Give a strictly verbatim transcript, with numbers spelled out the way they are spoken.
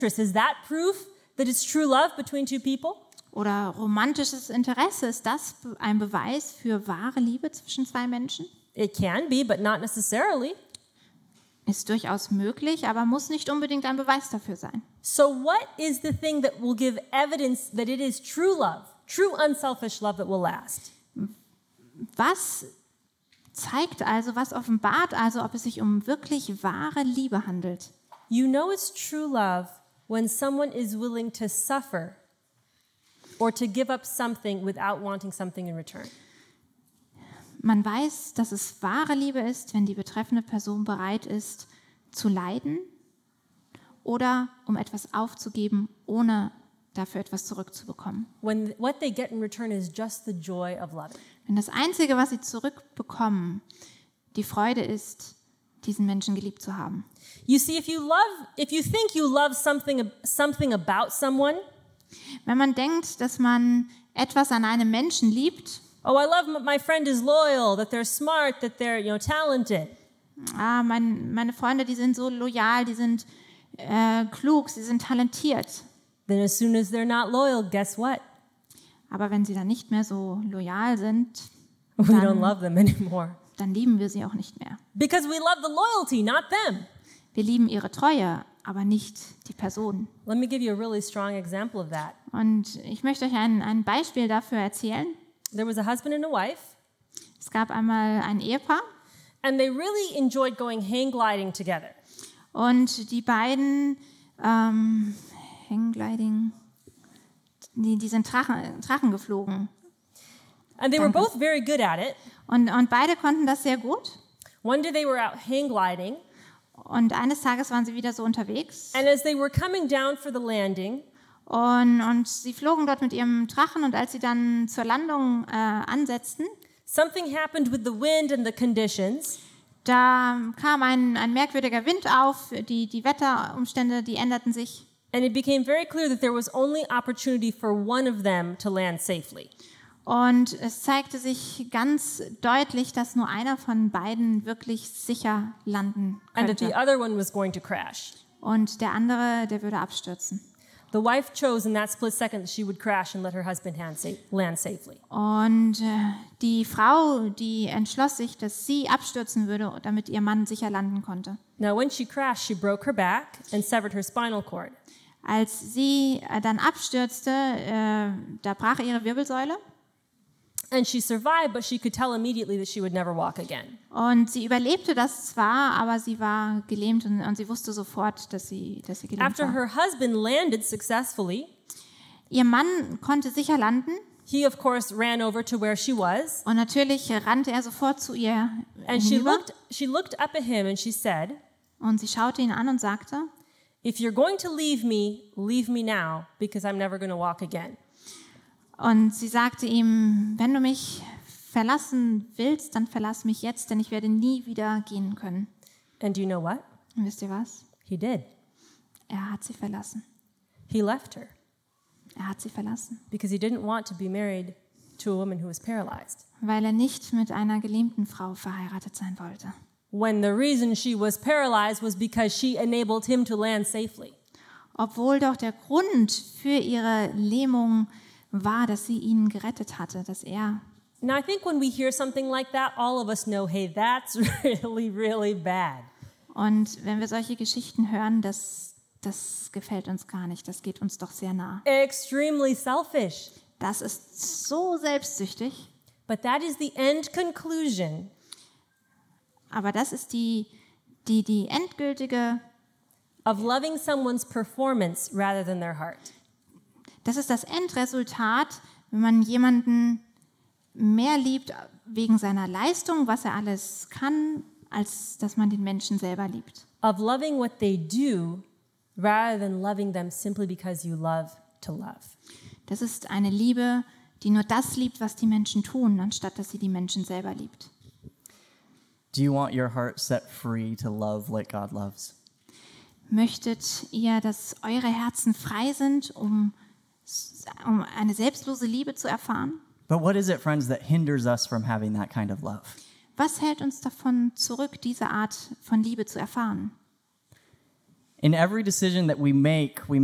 Is that proof that it's true love between two people? Oder romantisches Interesse, ist das ein Beweis für wahre Liebe zwischen zwei Menschen? It can be, but not necessarily. Ist durchaus möglich, aber muss nicht unbedingt ein Beweis dafür sein. So what is the thing that will give evidence that it is true love, true unselfish love that will last? Was zeigt also, was offenbart also, ob es sich um wirklich wahre Liebe handelt? You know it's true love when someone is willing to suffer or to give up something without wanting something in return. Man weiß, dass es wahre Liebe ist, wenn die betreffende Person bereit ist, zu leiden oder um etwas aufzugeben, ohne dafür etwas zurückzubekommen. When what they get in return is just the joy of loving. Wenn das Einzige, was sie zurückbekommen, die Freude ist, diesen Menschen geliebt zu haben. You see, if you love, if you think you love something, something about someone, wenn man denkt, dass man etwas an einem Menschen liebt, oh, I love my friend is loyal, that they're smart, that they're, you know, talented. Ah, mein, meine Freunde, die sind so loyal, die sind äh, klug, sie sind talentiert. Then as soon as they're not loyal, guess what? Aber wenn sie dann nicht mehr so loyal sind, we dann, don't love them anymore. Dann lieben wir sie auch nicht mehr. Because we love the loyalty, not them. Wir lieben ihre Treue, aber nicht die Person. Let me give you a really strong example of that. Und ich möchte euch ein, ein Beispiel dafür erzählen. There was a husband and a wife. Es gab einmal ein Ehepaar. And they really enjoyed going hang gliding together. Und die beiden ähm, Hang gliding, die, die sind Drachen, Drachen geflogen. And they Danke. were both very good at it. Und, und beide konnten das sehr gut. One day they were out hang gliding. Und eines Tages waren sie wieder so unterwegs. And as they were coming down for the landing, Und, und sie flogen dort mit ihrem Drachen und als sie dann zur Landung äh, ansetzten, something happened with the wind and the conditions. Da kam ein, ein merkwürdiger Wind auf, die, die Wetterumstände, die änderten sich. And it became very clear that there was only opportunity for one of them to land safely. Und es zeigte sich ganz deutlich, dass nur einer von beiden wirklich sicher landen And that the könnte. other one was going to crash. Und der andere, der würde abstürzen. The wife chose in that split second that she would crash and let her husband hand sa- land safely. Und äh, die Frau, die entschloss sich, dass sie abstürzen würde, damit ihr Mann sicher landen konnte. Now, when she crashed, she broke her back and severed her spinal cord. Als sie äh, dann abstürzte, äh, da brach ihre Wirbelsäule. And she survived, but she could tell immediately that she would never walk again. Und sie überlebte das zwar, aber sie war gelähmt und, und sie wusste sofort, dass sie, dass sie gelähmt After war. her husband landed successfully, Ihr Mann konnte sicher landen he of course ran over to where she was, und natürlich rannte er sofort zu ihr and she hinüber looked she looked up at him and she said, und sie schaute ihn an und sagte, "If you're going to leave me, leave me now, because I'm never going to walk again." und sie sagte ihm, wenn du mich verlassen willst, dann verlass mich jetzt, denn ich werde nie wieder gehen können. And do you know what? Und wisst ihr was? He did. Er hat sie verlassen. He left her Er hat sie verlassen, because he didn't want to be married to a woman who was paralyzed. weil er nicht mit einer gelähmten Frau verheiratet sein wollte. When the reason she was paralyzed was because she enabled him to land safely. Obwohl doch der Grund für ihre Lähmung war, dass sie ihn gerettet hatte, dass er. Now, I think when we hear something like that, all of us know, hey, that's really, really bad. Und wenn wir solche Geschichten hören, das, das gefällt uns gar nicht, das geht uns doch sehr nah. Extremely selfish. Das ist so selbstsüchtig, But that is the end conclusion aber das ist die, die, die endgültige, of loving someone's performance rather than their heart. das ist das Endresultat, wenn man jemanden mehr liebt wegen seiner Leistung, was er alles kann, als dass man den Menschen selber liebt. Of loving what they do rather than loving them simply because you love to love. Das ist eine Liebe, die nur das liebt, was die Menschen tun, anstatt dass sie die Menschen selber liebt. Do you want your heart set free to love like God loves? Möchtet ihr, dass eure Herzen frei sind, um, um eine selbstlose Liebe zu erfahren? But what is it, friends, that hinders us from having that kind of love? Was hält uns davon zurück, diese Art von Liebe zu erfahren? In every decision that we make, we